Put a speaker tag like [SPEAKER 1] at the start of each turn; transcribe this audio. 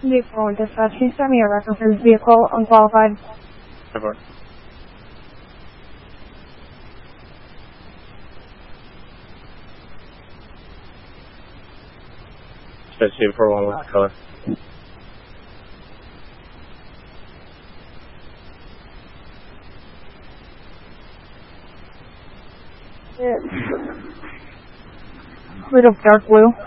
[SPEAKER 1] Vehicle dispatch, can you send me a record for this vehicle, unqualified?
[SPEAKER 2] Report. Especially for one last color.
[SPEAKER 1] It's a bit of dark blue.